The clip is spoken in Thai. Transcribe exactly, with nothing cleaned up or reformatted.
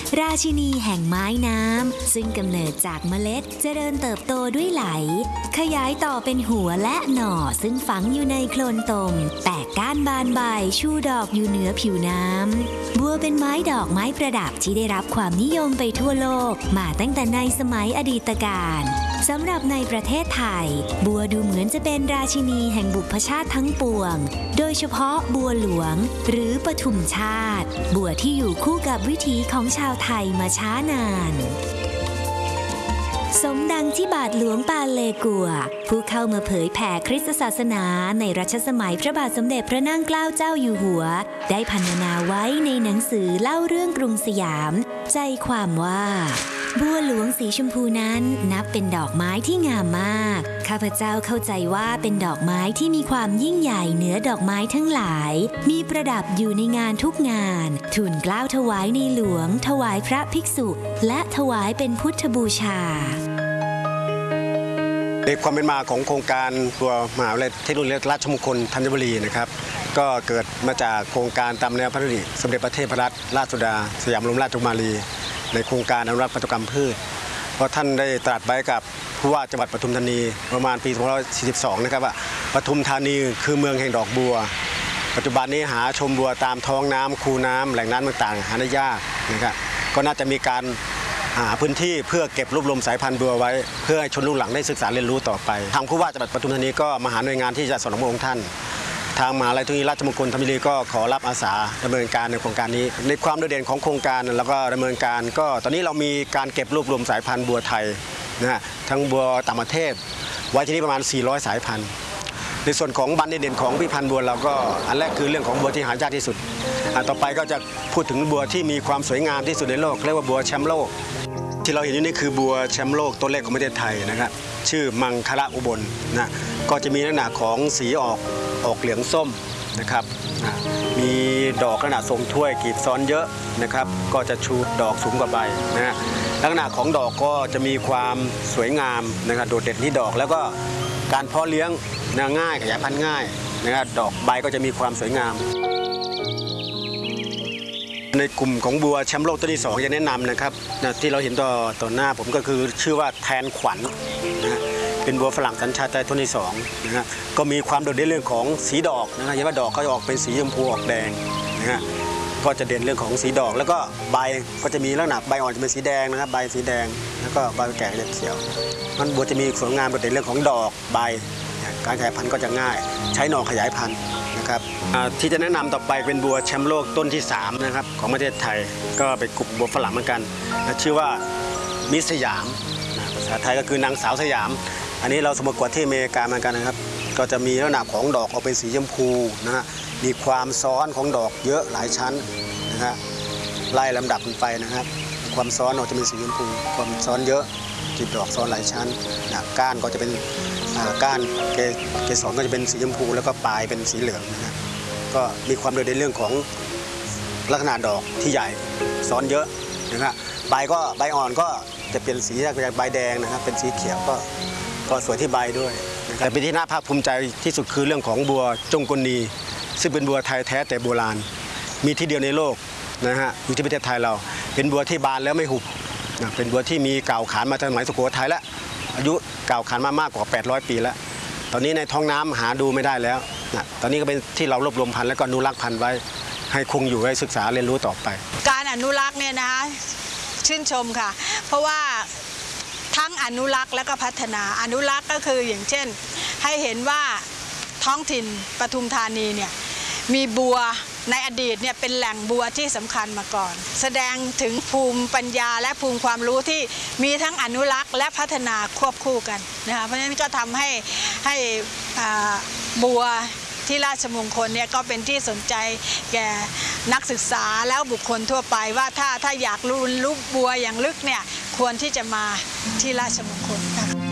ราชินีแห่งไม้น้ำซึ่งกำเนิดจากเมล็ดเจริญเติบโตด้วยไหลขยายต่อเป็นหัวและหน่อซึ่งฝังอยู่ในโคลนตมแตกก้านบานใบชูดอกอยู่เหนือผิวน้ำบัวเป็นไม้ดอกไม้ประดับที่ได้รับความนิยมไปทั่วโลกมาตั้งแต่ในสมัยอดีตการสำหรับในประเทศไทยบัวดูเหมือนจะเป็นราชินีแห่งบุพชาติทั้งปวงโดยเฉพาะบัวหลวงหรือปทุมชาติบัวที่อยู่คู่กับวิถีของชาวไทยมาช้านานสมดังที่บาทหลวงปาเลกัวผู้เข้ามาเผยแผ่คริสตศาสนาในรัชสมัยพระบาทสมเด็จพระนั่งเกล้าเจ้าอยู่หัวได้พรรณนาไว้ในหนังสือเล่าเรื่องกรุงสยามใจความว่าบัวหลวงสีชมพูนั้นนับเป็นดอกไม้ที่งามมากข้าพเจ้าเข้าใจว่าเป็นดอกไม้ที่มีความยิ่งใหญ่เหนือดอกไม้ทั้งหลายมีประดับอยู่ในงานทุกงานทูลเกล้าถวายในหลวงถวายพระภิกษุและถวายเป็นพุทธบูชาในความเป็นมาของโครงการตัวมหาวิทยาลัยเทคโนโลยีราชมงคลธัญบุรีนะครับก็เกิดมาจากโครงการตามแนวพระราชดำริสมเด็จพระเทพรัตนราชสุดาสยามบรมราชกุมารีในโครงการอนุรักษ์พันธุกรรมพืชเพราะท่านได้ตรัสไว้กับผู้ว่าจังหวัดปทุมธานีประมาณปีสองพันห้าร้อยสี่สิบสองนะครับว่าปทุมธานีคือเมืองแห่งดอกบัวปัจจุบันนี้หาชมบัวตามท้องน้ำคูน้ำแหล่งน้ำต่างๆหาได้ยากนะครับก็น่าจะมีการหาพื้นที่เพื่อเก็บรวบรวมสายพันธุ์บัวไว้เพื่อให้ชนรุ่นหลังได้ศึกษาเรียนรู้ต่อไปทางผู้ว่าจังหวัดปทุมธานีก็มาหาหน่วยงานที่จะสนับสนุนพระองค์ท่านทางมหาวิทยาลัยเทคโนโลยีราชมงคลธัญบุรีก็ขอรับอาสาดำเนินการในโครงการนี้ในความโดดเด่นของโครงการแล้วก็ดำเนินการก็ตอนนี้เรามีการเก็บรวบรวมสายพันธุ์บัวไทยนะฮะทั้งบัวต่างประเทศไว้ที่นี่ประมาณสี่ร้อยสายพันธุ์ในส่วนของบันเด่นของพิพันธ์บัวเราก็อันแรกคือเรื่องของบัวที่หายากที่สุดอันต่อไปก็จะพูดถึงบัวที่มีความสวยงามที่สุดในโลกเรียกว่าบัวแชมป์โลกที่เราเห็นอยู่นี่คือบัวแชมป์โลกตัวแรกของประเทศไทยนะครับชื่อมังคละอุบลนะก็จะมีลักษณะของสีออกออกเหลืองส้มนะครับมีดอกลักษณะทรงถ้วยกีบซ้อนเยอะนะครับก็จะชูดอกสูงกว่าใบนะลักษณะของดอกก็จะมีความสวยงามนะครับโดดเด่นที่ดอกแล้วก็การเพาะเลี้ยงง่ายขยายพันธุ์ง่ายนะครับดอกใบก็จะมีความสวยงามในกลุ่มของบัวแชมป์โลกต้นที่สองจะแนะนำนะครับที่เราเห็นต่อต่อหน้าผมก็คือชื่อว่าแทนขวัญนะเป็นบัวฝรั่งสัญชาติไทยต้นที่สองนะฮะก็มีความโดดเด่นเรื่องของสีดอกนะฮะเห็นว่าดอกเขาจะออกเป็นสีชมพูออกแดงนะฮะก็จะเด่นเรื่องของสีดอกแล้วก็ใบก็จะมีลักษณะใบอ่อนจะเป็นสีแดงนะครับใบสีแดงแล้วก็ใบแก่จะเขียวมันบัวจะมีสวยงามโดดเด่นเรื่องของดอกใบการขยายพันธุ์ก็จะง่ายใช้หน่อขยายพันธุ์นะครับที่จะแนะนำต่อไปเป็นบัวแชมป์โลกต้นที่สามนะครับของประเทศไทยก็เป็นกลุ่มบัวฝรั่งเหมือนกันชื่อว่ามิสสยามภาษาไทยก็คือนางสาวสยามอันนี้เราสมประกวดที่อเมริกาเหมือนกันนะครับก็จะมีลักษณะของดอกออกเป็นสีชมพูนะฮะมีความซ้อนของดอกเยอะหลายชั้นนะฮะไล่ลำดับกันไปนะครับความซ้อนออกจะเป็นสีชมพูความซ้อนเยอะจีบดอกซ้อนหลายชั้นนะก้านก็จะเป็นก้านเกสรก็จะเป็นสีชมพูแล้วก็ปลายเป็นสีเหลืองนะก็มีความโดดเด่นเรื่องของลักษณะดอกที่ใหญ่ซ้อนเยอะนะครับใบก็ใบอ่อนก็จะเป็นสีจากใบแดงนะครับเป็นสีเขียวก็ก็สวยที่ใบด้วยแต่เป็นที่น่าภาคภูมิใจที่สุดคือเรื่องของบัวจงกลนีซึ่งเป็นบัวไทยแท้แต่โบราณมีที่เดียวในโลกนะฮะอยู่ที่ประเทศไทยเราเป็นบัวที่บานแล้วไม่หุบนะเป็นบัวที่มีเก่าขานมาตั้งแต่สมัยสุโขทัยแล้วอายุเก่าขานมามากกว่าแปดร้อยปีแล้วตอนนี้ในท้องน้ำหาดูไม่ได้แล้วนะตอนนี้ก็เป็นที่เรารวบรวมพันธุ์แล้วก็อนุรักษ์พันธุ์ไว้ให้คงอยู่ให้ศึกษาเรียนรู้ต่อไปการอนุรักษ์เนี่ยนะชื่นชมค่ะเพราะว่าทั้งอนุรักษ์และก็พัฒนาอนุรักษ์ก็คืออย่างเช่นให้เห็นว่าท้องถิ่นปทุมธานีเนี่ยมีบัวในอดีตเนี่ยเป็นแหล่งบัวที่สำคัญมาก่อนแสดงถึงภูมิปัญญาและภูมิความรู้ที่มีทั้งอนุรักษ์และพัฒนาควบคู่กันนะคะเพราะฉะนั้นก็ทำให้ให้บัวที่ราชมงคลเนี่ยก็เป็นที่สนใจแก่นักศึกษาแล้วบุคคลทั่วไปว่าถ้าถ้าอยากรู้รู้บัวอย่างลึกเนี่ยควรที่จะมาที่ราชมงคลค่ะ